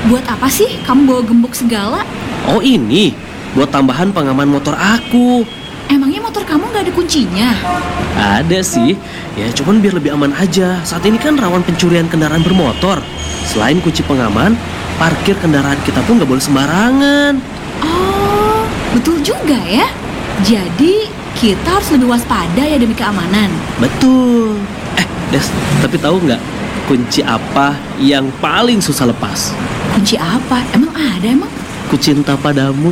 Buat apa sih kamu bawa gembok segala? Oh ini, buat tambahan pengaman motor aku. Emangnya motor kamu gak ada kuncinya? Ada sih, ya cuman biar lebih aman aja. Saat ini kan rawan pencurian kendaraan bermotor. Selain kunci pengaman, parkir kendaraan kita pun gak boleh sembarangan. Oh, betul juga ya. Jadi kita harus lebih waspada ya demi keamanan. Betul. Des, tapi tahu nggak kunci apa yang paling susah lepas? Kunci apa? Emang ada emang? Ku cinta padamu.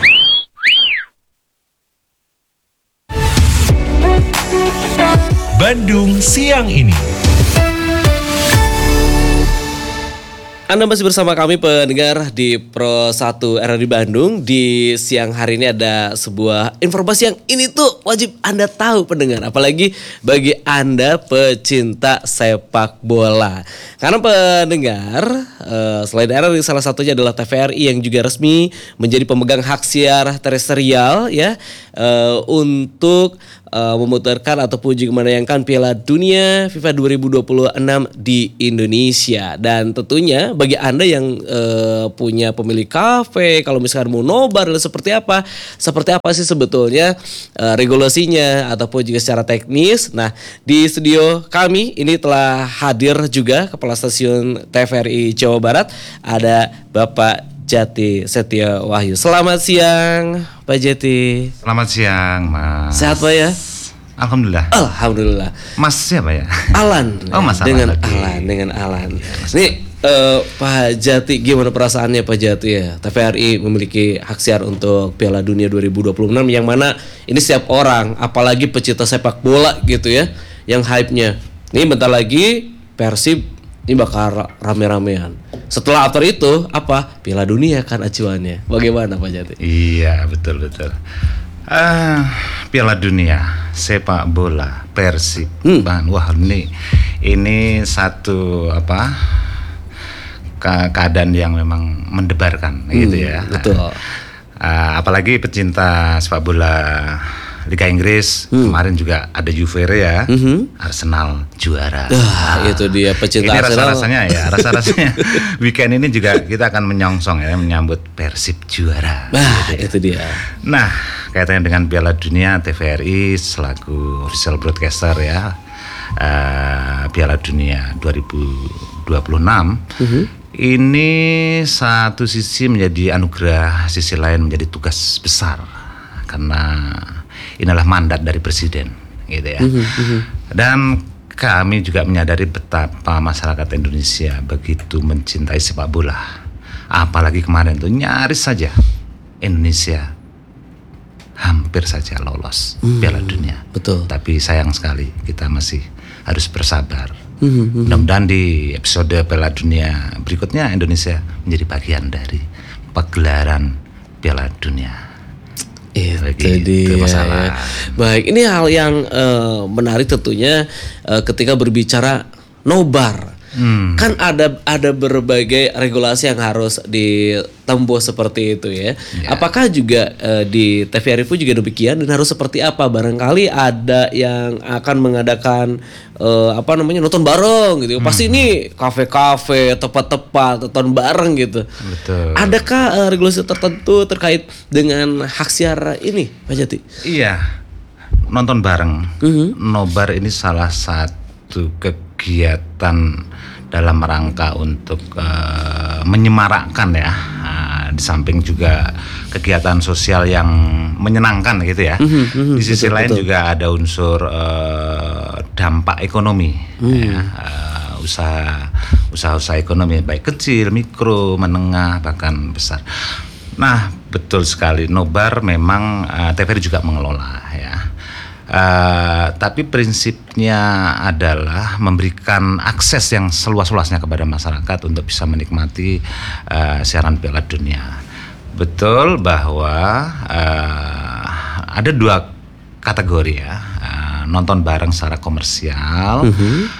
Bandung Siang Ini. Anda masih bersama kami pendengar di Pro 1 RRI Bandung. Di siang hari ini ada sebuah informasi yang ini tuh wajib Anda tahu pendengar. Apalagi bagi Anda pecinta sepak bola. Karena pendengar, selain RRI salah satunya adalah TVRI yang juga resmi menjadi pemegang hak siar terestrial ya, untuk memutarkan ataupun juga menayangkan Piala Dunia FIFA 2026 di Indonesia. Dan tentunya bagi Anda yang punya pemilik kafe, kalau misalkan mau nobar dan seperti apa sih sebetulnya regulasinya ataupun juga secara teknis. Nah, di studio kami ini telah hadir juga Kepala Stasiun TVRI Jawa Barat, ada Bapak Jati Setio Wahyu. Selamat siang Pak Jati. Selamat siang Mas. Sehat Pak ya? Alhamdulillah. Alhamdulillah. Mas siapa ya? Alan. Oh Mas dengan Alan. Alan, dengan Alan. Nih Pak Jati, gimana perasaannya Pak Jati ya? TVRI memiliki hak siar untuk Piala Dunia 2026 yang mana ini setiap orang, apalagi pecinta sepak bola gitu ya, yang hype-nya. Nih bentar lagi Persib ini bakal rame-ramean. Setelah after itu apa? Piala Dunia kan acuannya. Bagaimana Pak Jati? Iya betul. Piala Dunia sepak bola Persib. Wah ini satu keadaan yang memang mendebarkan gitu ya. Betul. Apalagi pecinta sepak bola Liga Inggris kemarin juga ada Juve ya, Arsenal juara. Itu dia pecinta ini Arsenal. Rasa-rasanya weekend ini juga kita akan menyongsong ya menyambut Persib juara. Itu dia. Nah, kaitannya dengan Piala Dunia, TVRI selaku official broadcaster ya Piala Dunia 2026 ini satu sisi menjadi anugerah, sisi lain menjadi tugas besar karena inilah mandat dari presiden gitu ya. Dan kami juga menyadari betapa masyarakat Indonesia begitu mencintai sepak bola. Apalagi kemarin tuh nyaris saja Indonesia hampir saja lolos Piala Dunia. Betul. Tapi sayang sekali kita masih harus bersabar. Mudah-mudahan di episode Piala Dunia berikutnya Indonesia menjadi bagian dari pagelaran Piala Dunia. Itu dia. Masalah. Baik, ini hal yang menarik tentunya ketika berbicara nobar. Kan ada berbagai regulasi yang harus ditempuh seperti itu ya. Apakah juga di TVRI pun juga demikian dan harus seperti apa? Barangkali ada yang akan mengadakan nonton bareng gitu. Pasti ini kafe-kafe, tempat-tempat nonton bareng gitu. Betul. Adakah regulasi tertentu terkait dengan hak siar ini, Pak Jati? Iya, nonton bareng. Nobar ini salah satu kegiatan dalam rangka untuk menyemarakkan ya, di samping juga kegiatan sosial yang menyenangkan gitu ya. Di sisi lain juga ada unsur dampak ekonomi, ya, usaha ekonomi baik kecil, mikro, menengah bahkan besar. Nah betul sekali, nobar memang TVRI juga mengelola ya. Tapi prinsipnya adalah memberikan akses yang seluas-luasnya kepada masyarakat untuk bisa menikmati siaran Piala Dunia. Betul bahwa ada dua kategori ya, nonton bareng secara komersial,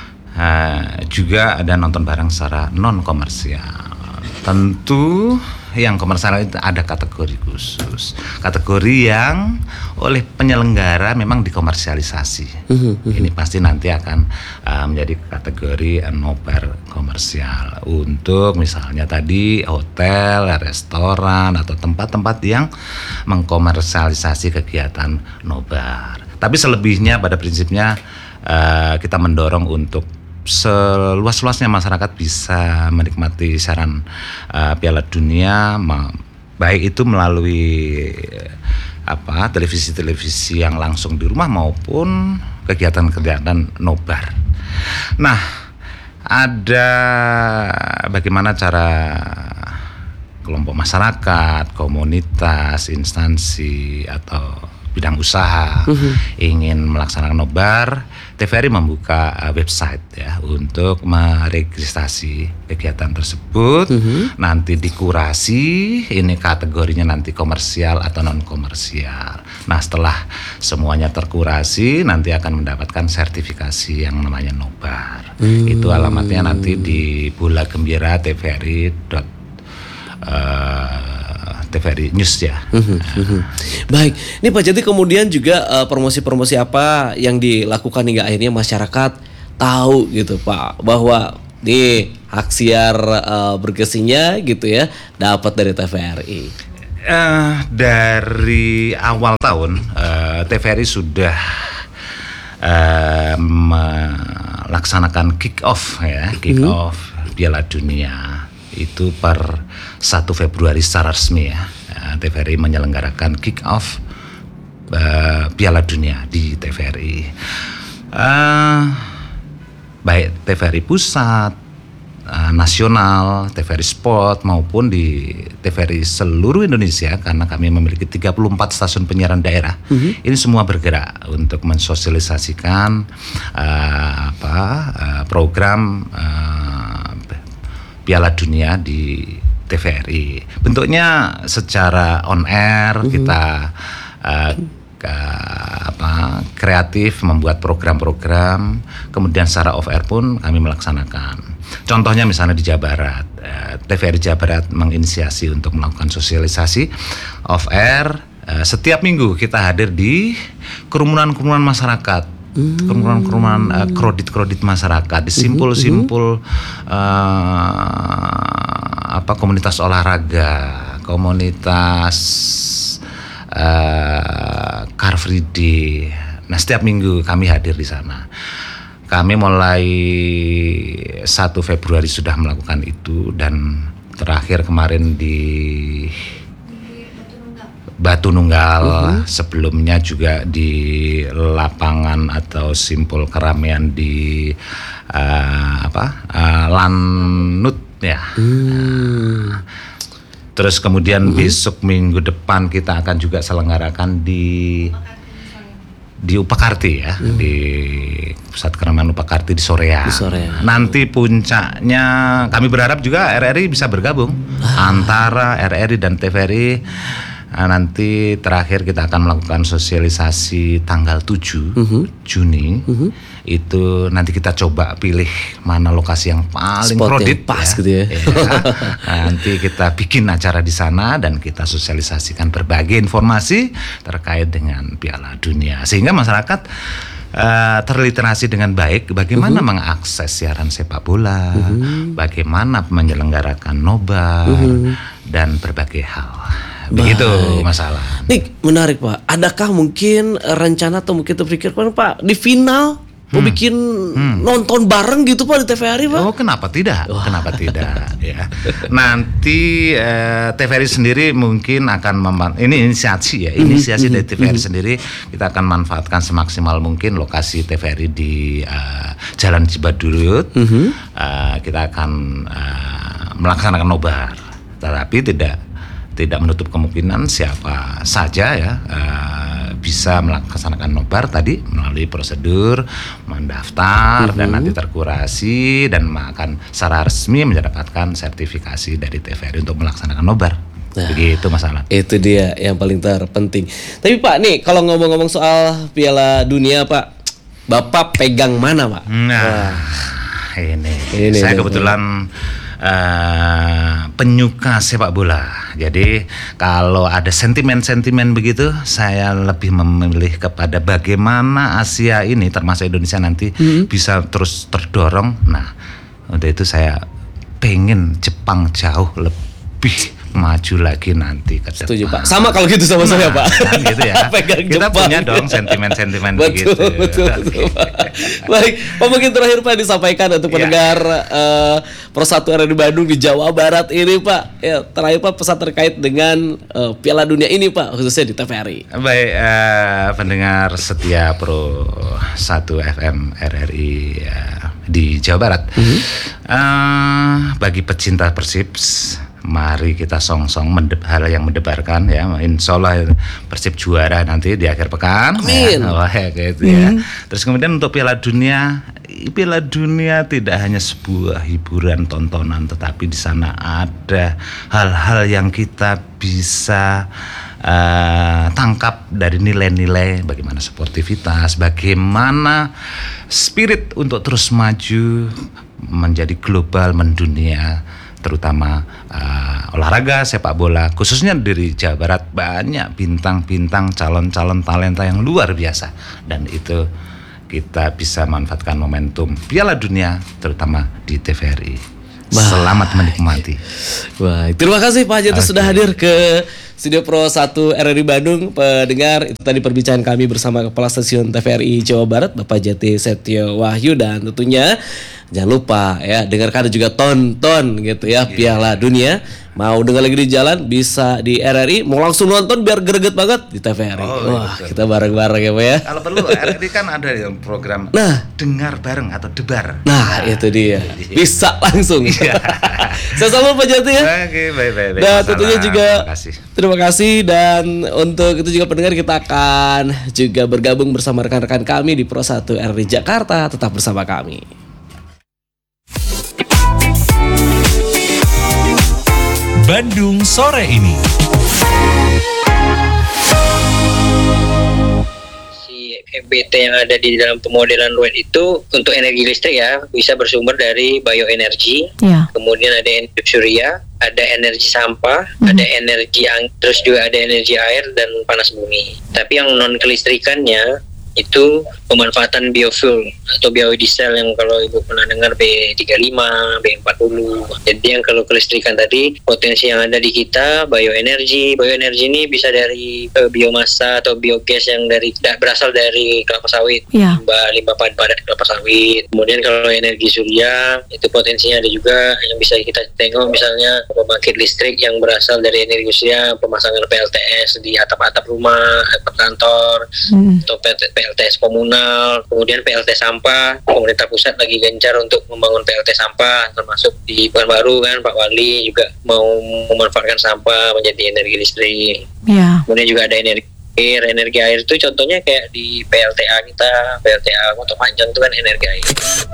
juga ada nonton bareng secara non komersial. Tentu yang komersial itu ada kategori khusus, kategori yang oleh penyelenggara memang dikomersialisasi. Ini pasti nanti akan menjadi kategori nobar komersial untuk misalnya tadi hotel, restoran atau tempat-tempat yang mengkomersialisasi kegiatan nobar. Tapi selebihnya pada prinsipnya kita mendorong untuk seluas-luasnya masyarakat bisa menikmati siaran Piala Dunia, baik itu melalui televisi-televisi yang langsung di rumah maupun kegiatan-kegiatan nobar. Nah, ada bagaimana cara kelompok masyarakat, komunitas, instansi atau bidang usaha ingin melaksanakan nobar, TVRI membuka website ya untuk meregistrasi kegiatan tersebut. Nanti dikurasi, ini kategorinya nanti komersial atau non komersial. Nah, setelah semuanya terkurasi, nanti akan mendapatkan sertifikasi yang namanya nobar. Itu alamatnya nanti di Bola Gembira TVRI TVRI News ya. Baik, ini Pak Jati kemudian juga promosi-promosi apa yang dilakukan hingga akhirnya masyarakat tahu gitu Pak bahwa di hak siar bergesinya gitu ya dapat dari TVRI. Dari awal tahun TVRI sudah melaksanakan kick off Piala Dunia. Itu per 1 Februari secara resmi ya. TVRI menyelenggarakan kick off Piala Dunia di TVRI. Baik TVRI Pusat, Nasional, TVRI Sport maupun di TVRI seluruh Indonesia, karena kami memiliki 34 stasiun penyiaran daerah. Ini semua bergerak untuk mensosialisasikan program Piala Dunia di TVRI. Bentuknya secara on air, kita kreatif membuat program-program, kemudian secara off air pun kami melaksanakan. Contohnya misalnya di Jawa Barat, TVRI Jawa Barat menginisiasi untuk melakukan sosialisasi off air. Setiap minggu kita hadir di kerumunan-kerumunan masyarakat, kerumunan kredit masyarakat, di simpul-simpul komunitas olahraga, komunitas Car Free Day. Nah, setiap minggu kami hadir di sana. Kami mulai 1 Februari sudah melakukan itu, dan terakhir kemarin di Batu Nunggal, sebelumnya juga di lapangan atau simpul keramaian di Lanut ya. Terus kemudian besok minggu depan kita akan juga selenggarakan di Upakarti ya, di Pusat Keramaian Upakarti di Soreang. Nanti puncaknya kami berharap juga RRI bisa bergabung antara RRI dan TVRI. Nanti terakhir kita akan melakukan sosialisasi tanggal 7 Juni. Itu nanti kita coba pilih mana lokasi yang paling kredit pas ya. Gitu ya. Nanti kita bikin acara di sana dan kita sosialisasikan berbagai informasi terkait dengan Piala Dunia, sehingga masyarakat terliterasi dengan baik bagaimana mengakses siaran sepak bola, bagaimana menyelenggarakan nobar dan berbagai hal. Begitu masalah. Nih menarik Pak. Adakah mungkin rencana atau mungkin terpikirkan Pak di final mau bikin nonton bareng gitu Pak di TVRI Pak? Oh, kenapa tidak? Kenapa tidak ya. Nanti TVRI sendiri mungkin akan ini inisiasi dari TVRI sendiri. Kita akan manfaatkan semaksimal mungkin lokasi TVRI di Jalan Cibaduyut. Kita akan melaksanakan nobar, tetapi tidak menutup kemungkinan siapa saja ya bisa melaksanakan nobar tadi melalui prosedur mendaftar dan nanti terkurasi dan akan secara resmi mendapatkan sertifikasi dari TVRI untuk melaksanakan nobar. Begitu masalah. Itu dia yang paling terpenting. Tapi Pak nih kalau ngomong-ngomong soal Piala Dunia Pak, Bapak pegang mana Pak? Nah, ini saya kebetulan penyuka sepak bola. Jadi kalau ada sentimen-sentimen begitu, saya lebih memilih kepada bagaimana Asia ini termasuk Indonesia nanti bisa terus terdorong. Nah, untuk itu saya pengen Jepang jauh lebih maju lagi nanti ke depan. Setuju Pak. Sama kalau gitu sama saya Pak. Kan gitu ya. Kita Jepang. punya dong sentimen-sentimen begitu. Betul Pak. Baik, Pak mungkin terakhir Pak disampaikan untuk pendengar Pro 1 RRI Bandung di Jawa Barat ini Pak. Ya, terakhir Pak pesan terkait dengan Piala Dunia ini Pak, khususnya di TVRI. Baik, pendengar setia Pro 1 FM RRI di Jawa Barat. Bagi pecinta Persib, mari kita song-song hal yang mendebarkan ya. Insya Allah Persib juara nanti di akhir pekan. Amin. Ya, gitu ya. Terus kemudian untuk Piala Dunia tidak hanya sebuah hiburan tontonan, tetapi di sana ada hal-hal yang kita bisa tangkap dari nilai-nilai bagaimana sportivitas, bagaimana spirit untuk terus maju menjadi global, mendunia, terutama olahraga sepak bola, khususnya dari Jawa Barat banyak bintang-bintang, calon-calon talenta yang luar biasa, dan itu kita bisa manfaatkan momentum Piala Dunia terutama di TVRI. Selamat menikmati. Baik, terima kasih Pak Jati sudah hadir ke Studio Pro 1 RRI Bandung. Pendengar, itu tadi perbincangan kami bersama Kepala Stasiun TVRI Jawa Barat, Bapak Jati Setio Wahyu, dan tentunya jangan lupa ya, dengarkan dan juga tonton gitu ya Piala Dunia. Mau dengar lagi di jalan bisa di RRI, mau langsung nonton biar greget banget di TVRI. Wah, betul. Kita bareng-bareng ya Pak ya. Kalau perlu RRI kan ada yang program dengar bareng atau debar. Nah, itu dia. Bisa langsung. Saya sambut Pak Jati ya. Oke, baik. Dan tentunya juga terima kasih, dan untuk itu juga pendengar, kita akan juga bergabung bersama rekan-rekan kami di Pro 1 RRI Jakarta. Tetap bersama kami. Bandung sore ini. Si EBT yang ada di dalam pemodelan RUET itu untuk energi listrik ya bisa bersumber dari bioenergi, kemudian ada energi surya, ada energi sampah, ada energi angin, terus juga ada energi air dan panas bumi. Tapi yang non kelistrikannya itu pemanfaatan biofuel atau biodiesel yang kalau Ibu pernah dengar B35, B40. Jadi yang kalau kelistrikan tadi, potensi yang ada di kita bioenergi ini bisa dari biomasa atau biogas yang berasal dari kelapa sawit, limbah padat kelapa sawit. Kemudian kalau energi surya itu potensinya ada juga yang bisa kita tengok, misalnya pembangkit listrik yang berasal dari energi surya, pemasangan PLTS di atap-atap rumah, atap kantor, atau PLTS komunal. Kemudian PLT sampah, pemerintah pusat lagi gencar untuk membangun PLT sampah, termasuk di Pekanbaru kan Pak Wali juga mau memanfaatkan sampah menjadi energi listrik. Kemudian juga ada energi air itu contohnya kayak di PLTA kita, PLTA Kota Panjang itu kan energi air.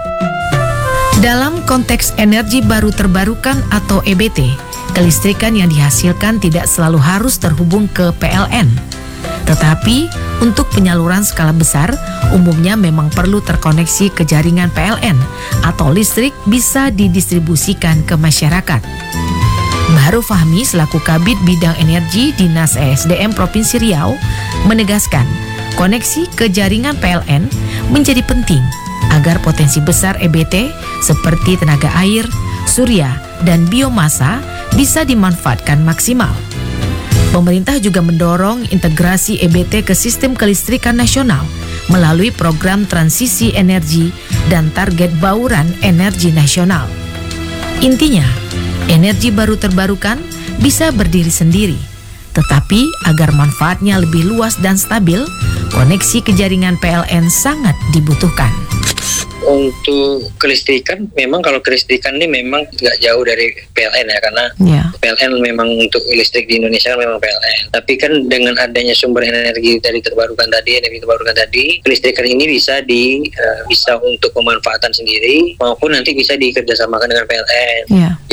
Dalam konteks energi baru terbarukan atau EBT, kelistrikan yang dihasilkan tidak selalu harus terhubung ke PLN. Tetapi untuk penyaluran skala besar, umumnya memang perlu terkoneksi ke jaringan PLN atau listrik bisa didistribusikan ke masyarakat. Baru Fahmi selaku Kabid Bidang Energi Dinas ESDM Provinsi Riau menegaskan koneksi ke jaringan PLN menjadi penting agar potensi besar EBT seperti tenaga air, surya, dan biomasa bisa dimanfaatkan maksimal. Pemerintah juga mendorong integrasi EBT ke sistem kelistrikan nasional melalui program transisi energi dan target bauran energi nasional. Intinya, energi baru terbarukan bisa berdiri sendiri, tetapi agar manfaatnya lebih luas dan stabil, koneksi ke jaringan PLN sangat dibutuhkan. Untuk kelistrikan, memang kalau kelistrikan ini memang nggak jauh dari PLN ya, karena PLN memang untuk listrik di Indonesia kan memang PLN. Tapi kan dengan adanya sumber energi dari energi terbarukan tadi, kelistrikan ini bisa untuk pemanfaatan sendiri maupun nanti bisa dikerjasamakan dengan PLN. Jadi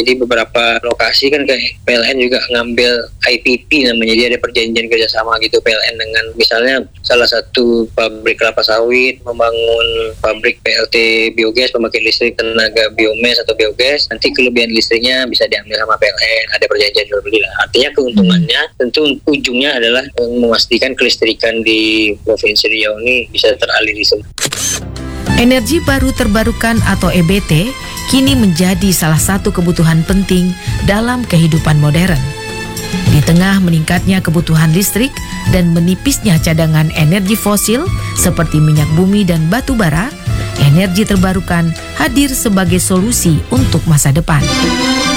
Jadi beberapa lokasi kan kayak PLN juga ngambil IPP namanya, jadi ada perjanjian kerjasama gitu PLN dengan misalnya salah satu pabrik kelapa sawit membangun pabrik PLT biogas pembangkit listrik tenaga biomes atau biogas, nanti kelebihan listriknya bisa diambil sama PLN, ada perjanjian jual beli lah. Artinya keuntungannya tentu ujungnya adalah memastikan kelistrikan di Provinsi Riau ini bisa teraliri semua. Energi baru terbarukan atau EBT kini menjadi salah satu kebutuhan penting dalam kehidupan modern. Di tengah meningkatnya kebutuhan listrik dan menipisnya cadangan energi fosil seperti minyak bumi dan batu bara, energi terbarukan hadir sebagai solusi untuk masa depan.